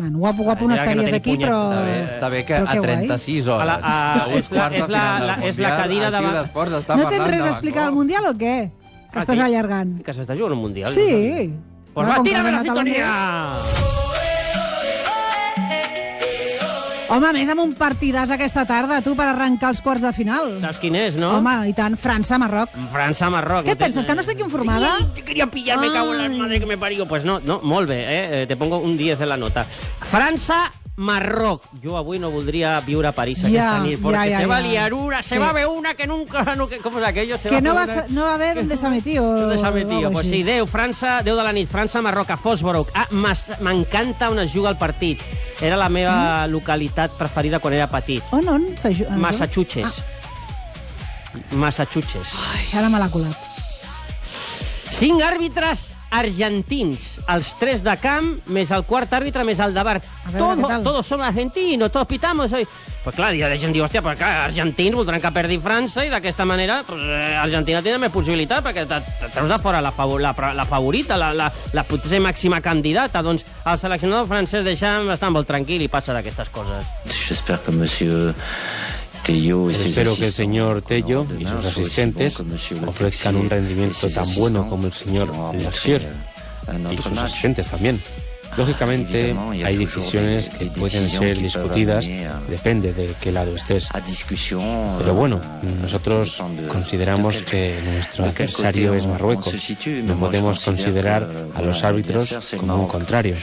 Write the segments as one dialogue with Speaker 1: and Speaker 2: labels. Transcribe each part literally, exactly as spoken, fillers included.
Speaker 1: Bueno, guapo, guapo no estaries aquí, però...
Speaker 2: Està bé, està bé que a trenta-sis hores...
Speaker 3: A la, a, és, la, és, la, la, és la cadira de...
Speaker 1: No tens res a explicar al Mundial o què? Que ah, estàs allargant.
Speaker 3: Que s'està jugant un Mundial.
Speaker 1: Sí.
Speaker 3: No pues va, tírame la sintonia!
Speaker 1: Home, a més, amb un partidàs aquesta tarda, tu, per arrencar els quarts de final.
Speaker 3: Saps quin és, no?
Speaker 1: Home, i tant, França-Marroc.
Speaker 3: França-Marroc.
Speaker 1: Què et penses, que no estic informada?
Speaker 3: Sí, quería pillar, me cago en la madre que me parió. Pues no, no, molt bé, eh? Te pongo un diez en la nota. França-Marroc. Jo avui no voldria viure a París ja, aquesta nit, perquè ja, ja, se va a liar una, se sí. va a ver una que nunca... No, que, ¿cómo es aquello? Se
Speaker 1: que
Speaker 3: va
Speaker 1: no, va,
Speaker 3: una...
Speaker 1: no va a ver dónde s'ha metido.
Speaker 3: Dónde s'ha metido. Pues sí, deu, França, deu de la nit, França-Marroc a Fosborough. Ah, m'encanta on es juga el partit. Era la meva mm. localitat preferida quan era petit.
Speaker 1: On, on?
Speaker 3: Massachusetts. Ah. Massachusetts.
Speaker 1: Ai, ara me l'ha colat.
Speaker 3: Cinc àrbitres argentins, els tres de camp, més el quart àrbitre, més el de bar. Todo, todos son argentinos, todos pitamos. Hoy. Pues clar, la gent diu, hòstia, però clar, argentins voldran que perdi França i d'aquesta manera pues, eh, Argentina té més possibilitat perquè te, te treus de fora la, favor, la, la favorita, la, la, la potser màxima candidata. Doncs el seleccionador francès Deschamps està molt tranquil i passa d'aquestas coses.
Speaker 4: J'espère que monsieur...
Speaker 5: Espero que el señor Tello y sus asistentes ofrezcan un rendimiento tan bueno como el señor Larcher y sus asistentes también. Lógicamente, hay decisiones que pueden ser discutidas, depende de qué lado estés. Pero bueno, nosotros consideramos que nuestro adversario es Marruecos. No podemos considerar a los árbitros como un contrario.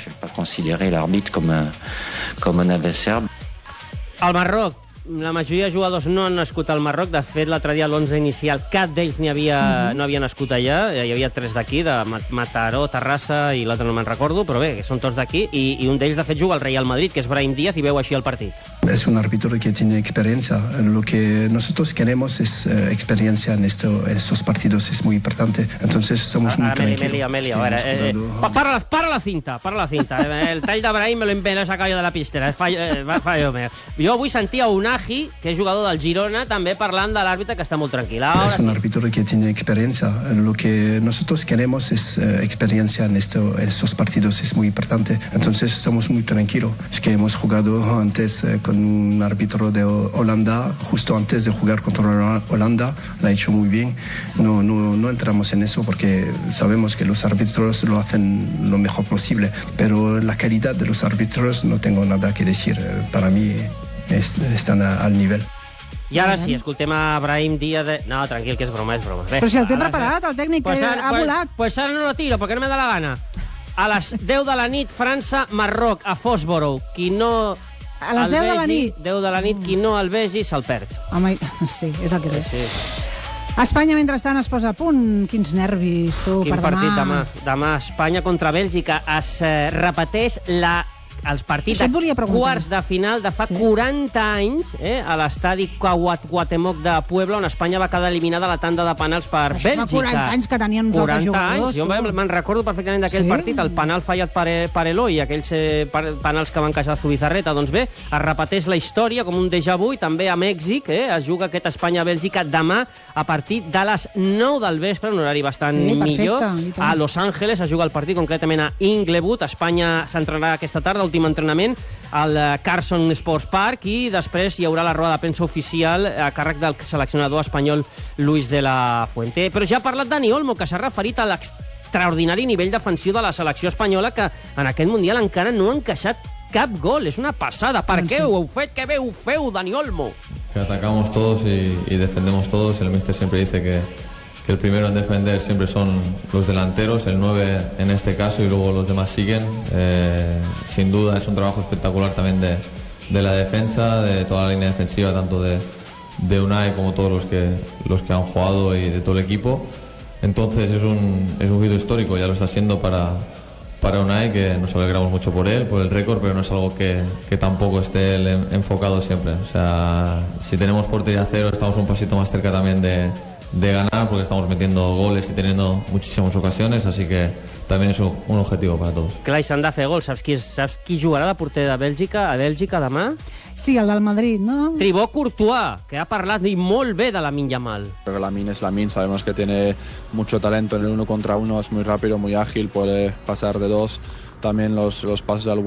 Speaker 3: Al Marroc, la majoria de jugadors no han nascut al Marroc. De fet, l'altre dia l'onze inicial, cap d'ells n'hi havia, mm-hmm. no havia nascut allà. Hi havia tres d'aquí, de Mataró, Terrassa i l'altre no me'n recordo, però bé, són tots d'aquí. I, i un d'ells, de fet, juga al Real Madrid, que és Brahim Díaz, i veu així el partit.
Speaker 6: Es un árbitro que tiene experiencia. Lo que nosotros queremos es uh, experiencia en, esto, en estos partidos, es muy importante. Entonces estamos ah, muy tranquilos.
Speaker 3: Amelia, Amelia, a veure, eh, eh, para, la, para la cinta, para la cinta. El tall de Brahim me lo he sacado de la pistera. Fallo, eh, fallo meu. Jo avui sentia a Unagi, que és jugador del Girona, també parlant de l'àrbitre, que està molt tranquil. Ahora
Speaker 6: es un
Speaker 3: sí.
Speaker 6: árbitro que tiene experiencia. Lo que nosotros queremos es uh, experiencia en, esto, en estos partidos, es muy importante. Entonces estamos muy tranquilos. Es que hemos jugado antes uh, con un árbitro de Holanda, justo antes de jugar contra Holanda, lo ha hecho muy bien. No, no, no entramos en eso porque sabemos que los árbitros lo hacen lo mejor posible, pero la calidad de los árbitros no tengo nada que decir. Para mí es, están a, al nivel.
Speaker 3: I ara sí, escoltem a Brahim Díaz de... No, tranquil, que és broma, és broma. Bé,
Speaker 1: però si el té preparat, el tècnic, pues ara, ha
Speaker 3: pues,
Speaker 1: volat.
Speaker 3: Pues ara no lo tiro, perquè no me da la gana. A les deu de la nit, França-Marroc, a Fosborough. Qui no...
Speaker 1: A les deu de la nit?
Speaker 3: deu de la nit, qui no el vegi se'l perd.
Speaker 1: Home, sí, és el que és.
Speaker 3: Sí.
Speaker 1: Espanya, mentrestant, es posa a punt. Quins nervis, tu,
Speaker 3: Quin
Speaker 1: per demà.
Speaker 3: Quin partit demà? Demà Espanya contra Bèlgica. Es eh, repeteix la... els partits de quarts de final de fa sí. quaranta anys eh, a l'estadi Cuauhtémoc de Puebla, on Espanya va quedar eliminada a la tanda de penals per
Speaker 1: Això
Speaker 3: Bèlgica.
Speaker 1: Fa quaranta anys que tenien uns altres jugadors.
Speaker 3: Jo me'n recordo perfectament d'aquell sí? partit, el penal fallat per, per Eloi, aquells eh, penals que van encaixar a Zubizarreta. Doncs bé, es repeteix la història com un déjà vu, i també a Mèxic eh, es juga aquest Espanya-Bèlgica demà a partir de les nou del vespre, un horari bastant
Speaker 1: sí,
Speaker 3: millor.
Speaker 1: perfecte,
Speaker 3: a Los Ángeles es juga el partit, concretament a Inglewood. Espanya s'entrenarà aquesta tarda, últim entrenament, al Carson Sports Park, i després hi haurà la roda de premsa oficial a càrrec del seleccionador espanyol Luis de la Fuente. Però ja ha parlat Dani Olmo, que s'ha referit a l'extraordinari nivell defensiu de la selecció espanyola, que en aquest Mundial encara no ha encaixat cap gol. És una passada. Per què ho heu fet? Que bé ho feu, Dani Olmo?
Speaker 7: Que atacamos todos y, y defendemos todos. El míster siempre dice que que el primero en defender siempre son los delanteros, el nueve en este caso, y luego los demás siguen. Eh, sin duda es un trabajo espectacular también de, de la defensa, de toda la línea defensiva, tanto de, de Unai como todos los que, los que han jugado y de todo el equipo. Entonces es un, es un hito histórico, ya lo está siendo para, para Unai, que nos alegramos mucho por él, por el récord, pero no es algo que, que tampoco esté él enfocado siempre. O sea, si tenemos portería cero, estamos un pasito más cerca también de de ganar, porque estamos metiendo goles y teniendo muchísimas ocasiones, así que también es un, un objetivo para todos.
Speaker 3: Clar, i s'han de fer gols. Saps qui, saps qui jugarà de porter de Bèlgica a Bèlgica demà?
Speaker 1: Sí, el del Madrid, ¿no?
Speaker 3: Thibaut Courtois, que ha parlat i molt bé de Lamine Yamal.
Speaker 8: Pero Lamine es Lamine, sabemos que tiene mucho talento en el uno contra uno, es muy rápido, muy ágil, puede pasar de dos, también los, los pases al